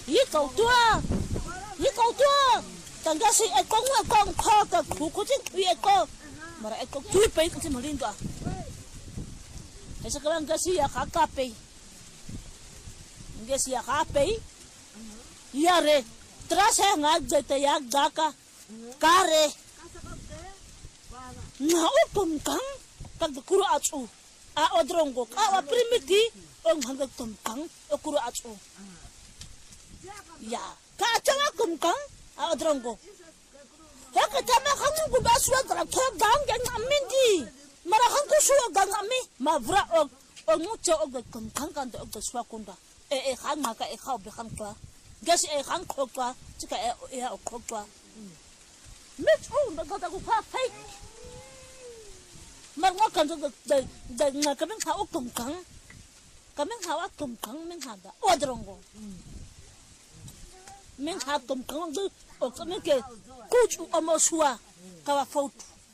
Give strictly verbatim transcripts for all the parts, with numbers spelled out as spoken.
hi cầu tua hi cầu tua tang ga si e kong e kong kho ka khu khu tin e ko mara e ko tui pe ka tin malin tua e sa kalang ga si ya ka ka pe ga si ya ka pe ya re trase nga jete ya ga ka ka re na o tum kang ka kuru achu a odrongo ka wa primiti ong hanga tum kang o kuru achu ya ka changa tum kang a odrongo ha ka tama khamu gu ba suwa ka tho gang yang amin di mara hang ku suwa gang ami ma vra o o mu cho o ga tum kang kan do o suwa kunda e e khang ma ka e khaw be khang twa gas e khang kho twa chika e e o kho twa me chu na ka ta ku pha phai mar ngo kan de de na ka men kha o tum kang ka men kha wa tum kang men kha da odrongo men kha tum kang du o ka men ke ku chu o mo suwa ka wa fout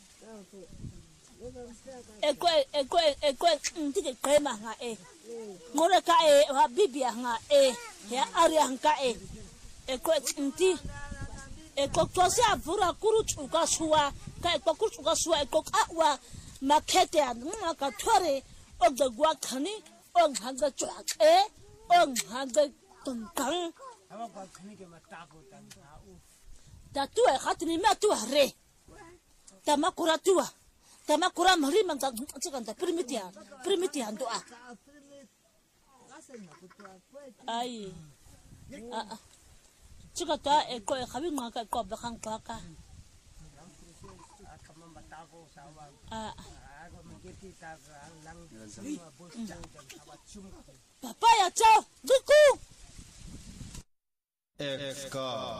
e ko e ko e ko ti ke ka ma nga e ngore ka e wa bibia nga e ya ari nga e e ko ti e ko to sia vura kuru chu ka suwa ka e ko kuru chu ka suwa e ko ka wa makete an ma ka thore o de gwa khani o hanga chwa e o hanga tum kang ama gwa khani ke ma ta ko tan ha u ta tu e khatni ma tu re ta ma kura tu ta ma kura mari man ta chi kan ta primitia primitia ando a ai a a chi ka ta e ko e khabi ma ka ko ba khang pa ka Papaya, ciao, Duku.